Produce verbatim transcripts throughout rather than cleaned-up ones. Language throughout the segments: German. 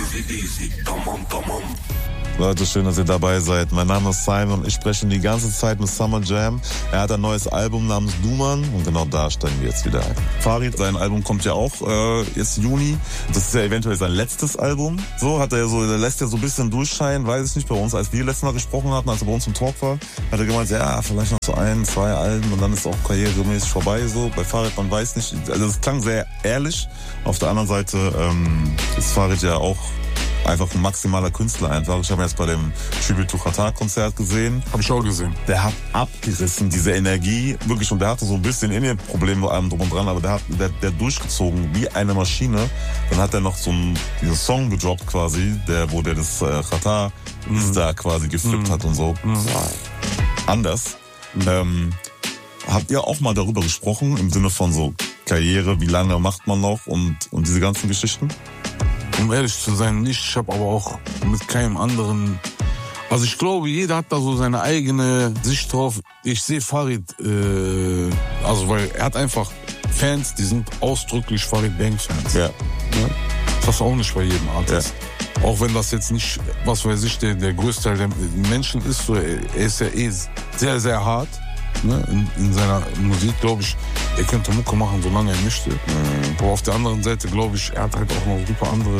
Leute, schön, dass ihr dabei seid. Mein Name ist Simon. Ich spreche die ganze Zeit mit Summer Jam. Er hat ein neues Album namens Duman und genau da steigen wir jetzt wieder ein. Farid, sein Album kommt ja auch äh, jetzt Juni. Das ist ja eventuell sein letztes Album. So hat er so, der lässt ja so ein bisschen durchscheinen, weiß ich nicht, bei uns, als wir letztes Mal gesprochen hatten, als er bei uns im Talk war, hat er gemeint, ja, vielleicht noch so ein, zwei Alben und dann ist auch karrieremäßig vorbei. So bei Farid, man weiß nicht. Also es klang sehr ehrlich. Auf der anderen Seite ähm, ist Farid ja auch einfach ein maximaler Künstler einfach. Ich habe ihn jetzt bei dem Tribute to Qatar-Konzert gesehen. Hab ich auch gesehen. Der hat abgerissen, diese Energie, wirklich. Und der hatte so ein bisschen Indie-Probleme bei allem drum und dran, aber der hat der, der durchgezogen wie eine Maschine. Dann hat er noch so einen, diesen Song gedroppt quasi, der, wo der das äh, Qatar-Star mm. quasi geflippt mm. hat und so. Mm. Anders. Mm. Ähm, habt ihr auch mal darüber gesprochen, im Sinne von so Karriere, wie lange macht man noch und, und diese ganzen Geschichten? Um ehrlich zu sein, nicht. Ich habe aber auch mit keinem anderen... Also ich glaube, jeder hat da so seine eigene Sicht drauf. Ich sehe Farid, äh, also weil er hat einfach Fans, die sind ausdrücklich Farid Bang-Fans. Ja. Ja? Das ist auch nicht bei jedem Artist. Ja. Auch wenn das jetzt nicht, was weiß ich, der, der größte Teil der Menschen ist, so, er ist ja eh sehr, sehr hart. Ne, in, in seiner Musik, glaube ich, er könnte Mucke machen, solange er möchte. Mhm. Aber auf der anderen Seite, glaube ich, er hat halt auch noch super andere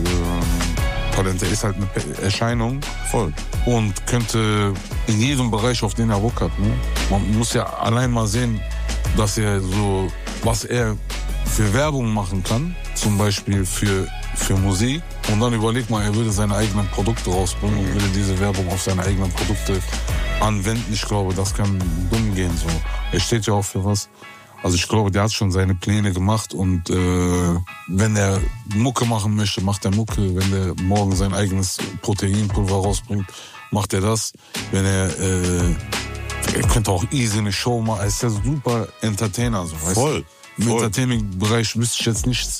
äh, Talente. Er ist halt eine Erscheinung. Voll. Und könnte in jedem Bereich, auf den er Bock hat. Ne? Man muss ja allein mal sehen, dass er so, was er für Werbung machen kann, zum Beispiel für, für Musik. Und dann überlegt mal, er würde seine eigenen Produkte rausbringen und würde diese Werbung auf seine eigenen Produkte anwenden. Ich glaube, das kann dumm gehen. So. Er steht ja auch für was. Also ich glaube, der hat schon seine Pläne gemacht und äh, wenn er Mucke machen möchte, macht er Mucke. Wenn er morgen sein eigenes Proteinpulver rausbringt, macht er das. Wenn er, äh, er könnte auch easy eine Show machen. Er ist ja super Entertainer. So, weißt voll. Du? Im Entertainment-Bereich wüsste ich jetzt nichts,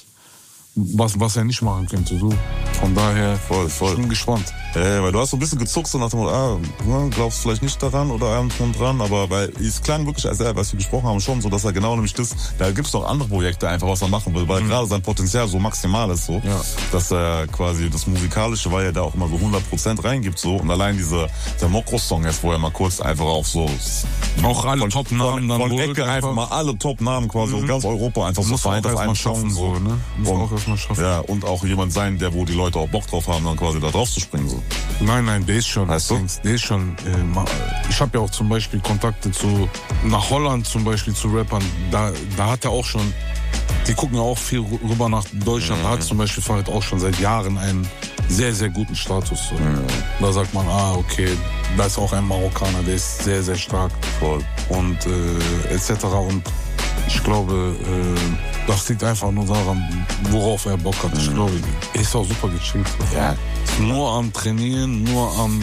was, was er nicht machen könnte. So. Von daher, voll, voll. Ich bin gespannt. Ja, weil du hast so ein bisschen gezuckt und nach dem Motto, ah, glaubst vielleicht nicht daran oder allem drum dran, aber weil es klang wirklich, als er, als wir gesprochen haben, schon so, dass er genau nämlich das, da gibt's noch andere Projekte einfach, was er machen will, weil mhm. gerade sein Potenzial so maximal ist, so, ja. dass er quasi das Musikalische, weil er da auch immer so hundert Prozent reingibt, so, und allein diese, der Mokro-Song jetzt, wo er mal kurz einfach auf so, auch alle Top-Namen dann von Ecke einfach mal alle Top-Namen quasi mhm. aus ganz Europa einfach so vereint auf einen Song, so, ne? Muss auch erstmal schaffen. Ja, und auch jemand sein, der, wo die Leute auch Bock drauf haben, dann quasi da drauf zu springen, so. Nein, nein, der ist schon. Weißt du? Der ist schon. Äh, ich habe ja auch zum Beispiel Kontakte zu nach Holland zum Beispiel zu Rappern. Da, da hat er auch schon. Die gucken ja auch viel rüber nach Deutschland. Mhm. Da hat zum Beispiel Farid auch schon seit Jahren einen sehr, sehr guten Status. So. Mhm. Da sagt man, ah, okay, da ist auch ein Marokkaner, der ist sehr, sehr stark. Voll. Und äh, et cetera. Und ich glaube, äh, das liegt einfach nur daran, worauf er Bock hat. Mhm. Ich glaube, er ist auch super gechillt. Ja. Nur am Trainieren, nur am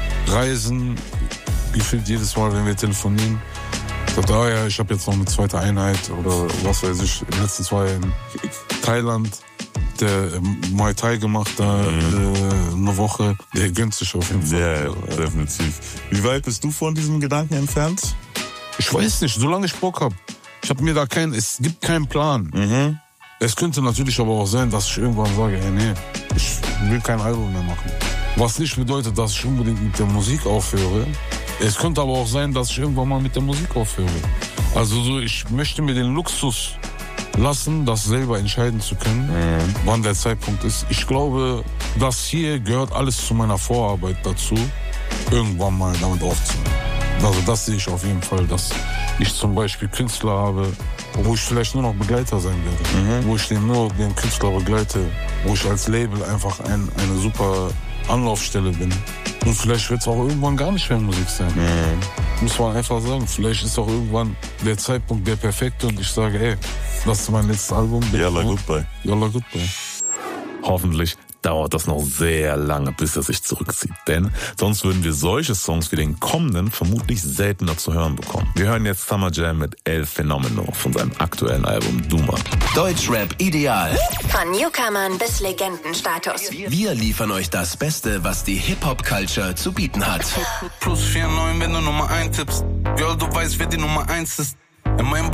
Reisen, gefühlt jedes Mal, wenn wir telefonieren. Sagt, ah ja, ich habe jetzt noch eine zweite Einheit oder was weiß ich, im letzten zwei in Thailand, der Muay Thai gemacht, da mhm. äh, eine Woche, der gönnt sich auf jeden Fall. Ja, definitiv. Wie weit bist du von diesem Gedanken entfernt? Ich weiß nicht, solange ich Bock habe. Ich habe mir da keinen, es gibt keinen Plan. Mhm. Es könnte natürlich aber auch sein, dass ich irgendwann sage, ey, nee, ich will kein Album mehr machen. Was nicht bedeutet, dass ich unbedingt mit der Musik aufhöre. Es könnte aber auch sein, dass ich irgendwann mal mit der Musik aufhöre. Also so, ich möchte mir den Luxus lassen, das selber entscheiden zu können, mhm. wann der Zeitpunkt ist. Ich glaube, das hier gehört alles zu meiner Vorarbeit dazu, irgendwann mal damit aufzuhören. Also das sehe ich auf jeden Fall, dass ich zum Beispiel Künstler habe, wo ich vielleicht nur noch Begleiter sein werde, mhm. wo ich den nur den Künstler begleite, wo ich als Label einfach ein, eine super Anlaufstelle bin. Und vielleicht wird es auch irgendwann gar nicht mehr Musik sein. Mhm. Muss man einfach sagen, vielleicht ist auch irgendwann der Zeitpunkt der perfekte und ich sage, ey, das ist mein letztes Album. Yalla goodbye. Yalla goodbye. Hoffentlich dauert das noch sehr lange, bis er sich zurückzieht. Denn sonst würden wir solche Songs wie den kommenden vermutlich seltener zu hören bekommen. Wir hören jetzt Summer Jam mit El Fenomeno von seinem aktuellen Album Duman. Deutschrap ideal. Von Newcomern bis Legendenstatus. Wir liefern euch das Beste, was die Hip-Hop-Culture zu bieten hat. Plus vier neun, wenn du Nummer eins tippst. Girl, du weißt, wer die Nummer eins ist. In meinem